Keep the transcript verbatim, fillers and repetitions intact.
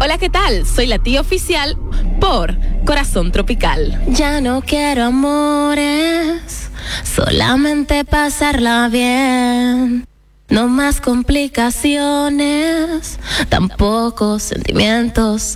Hola, ¿qué tal? Soy la tía oficial por Corazón Tropical. Ya no quiero amores, solamente pasarla bien. No más complicaciones, tampoco sentimientos